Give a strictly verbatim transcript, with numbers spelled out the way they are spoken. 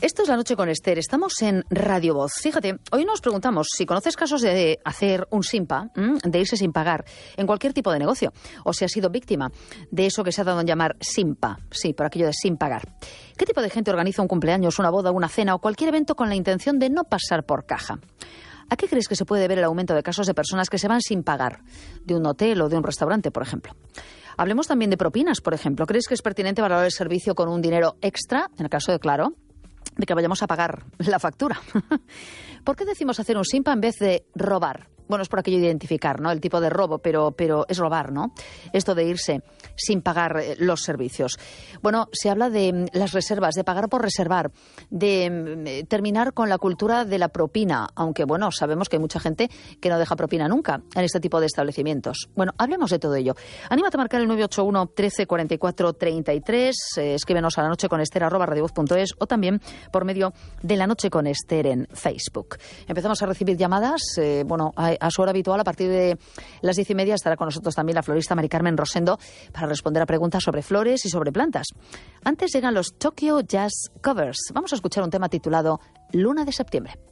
Esto es La Noche con Esther. Estamos en Radio Voz. Fíjate, hoy nos preguntamos si conoces casos de hacer un simpa, de irse sin pagar en cualquier tipo de negocio, o si has sido víctima de eso que se ha dado en llamar simpa. Sí, por aquello de sin pagar. ¿Qué tipo de gente organiza un cumpleaños, una boda, una cena o cualquier evento con la intención de no pasar por caja? ¿A qué crees que se puede ver el aumento de casos de personas que se van sin pagar de un hotel o de un restaurante, por ejemplo? Hablemos también de propinas, por ejemplo. ¿Crees que es pertinente valorar el servicio con un dinero extra, en el caso de Claro, de que vayamos a pagar la factura? ¿Por qué decimos hacer un simpa en vez de robar? Bueno, es por aquello de identificar, ¿no? El tipo de robo, pero, pero es robar, ¿no? Esto de irse sin pagar eh, los servicios. Bueno, se habla de mm, las reservas, de pagar por reservar, de mm, terminar con la cultura de la propina, aunque, bueno, sabemos que hay mucha gente que no deja propina nunca en este tipo de establecimientos. Bueno, hablemos de todo ello. Anímate a marcar el nueve ocho uno, trece, cuarenta y cuatro, treinta y tres, eh, escríbenos a lanocheconester arroba radiovoz punto es o también por medio de La Noche con Esther en Facebook. Empezamos a recibir llamadas, eh, bueno, a, a su hora habitual, a partir de las diez y media estará con nosotros también la florista Mari Carmen Rosendo para responder a preguntas sobre flores y sobre plantas. Antes llegan los Tokyo Jazz Covers. Vamos a escuchar un tema titulado Luna de Septiembre.